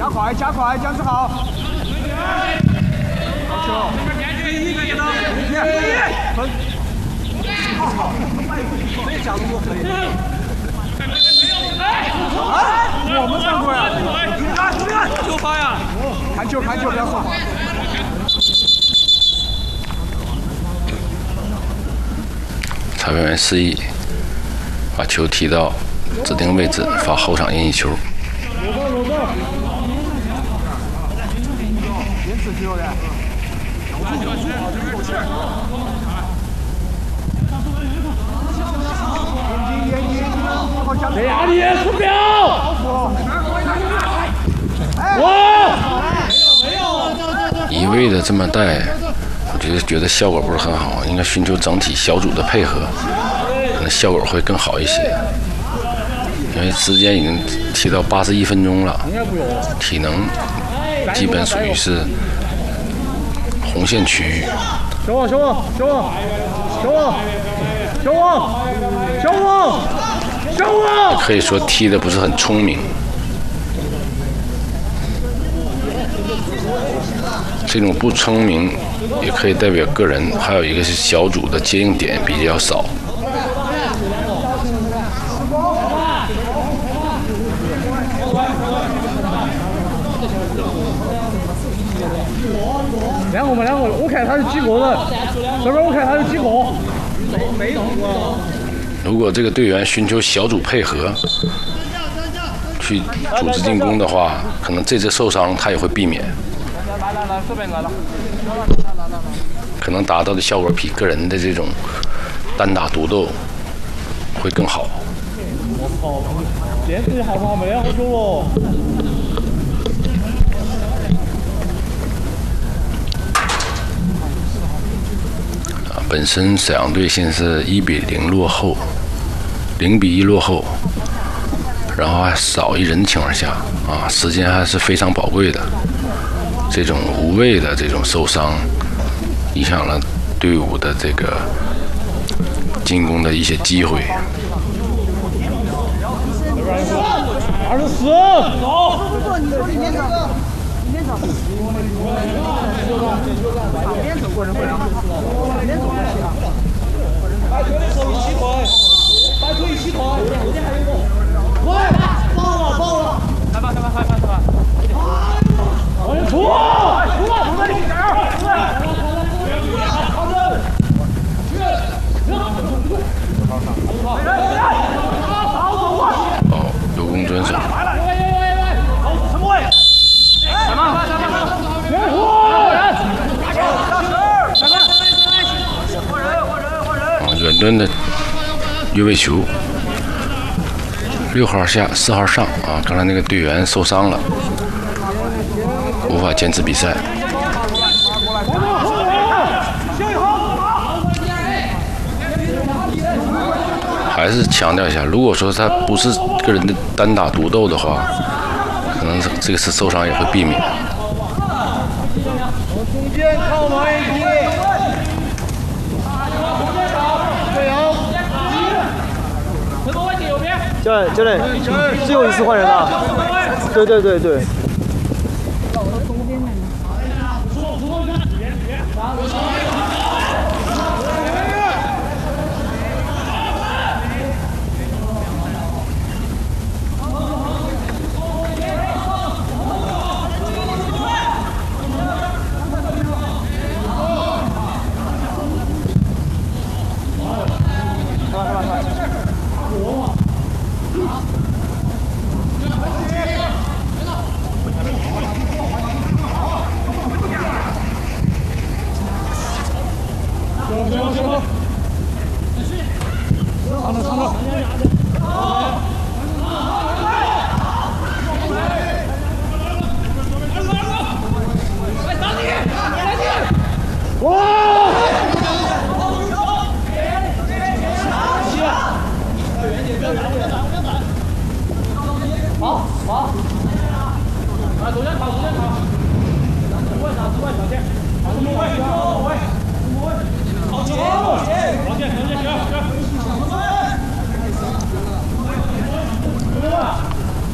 加快，加快，这样子好。好球！分。好，没加入过可以。我们上过呀！就发呀！看球，看球，不要说话。 裁判员示意把球踢到指定位置，罚后场任意球。 给阿里出标！ 一味的这么带，我觉得效果不是很好，应该寻求整体小组的配合，可能效果会更好一些。因为时间已经踢到81分钟了，体能基本属于是红线区域。 小王！ 可以说踢的不是很聪明。这种不聪明也可以代表个人，还有一个是小组的接应点比较少。 两个，我看他是几个人，这边我看他是几个。 如果这个队员寻求小组配合，去组织进攻的话，可能这次受伤他也会避免。可能达到的效果比个人的这种单打独斗会更好。 我操！电视害怕没好久了。 本身沈阳队现在是1-0落后，0-1落后，然后还少一人的情况下，时间还是非常宝贵的。这种无谓的这种受伤，影响了队伍的这个进攻的一些机会。 24，走！里面走。旁边走过人会让，旁边走过去啊。摆腿的时候一起退，摆腿一起退。后面还有一个。喂，爆了！开吧！往前出！出！你加油！ 有功遵守。远端的越位球，6号下4号上刚才那个队员受伤了，无法坚持比赛。还是强调一下，如果说他不是个人的单打独斗的话，可能这个次受伤也会避免。 中间靠满一点。教练，最后一次换人了。对。好，来，中间跑，直外场线，中位，好球，好线，行。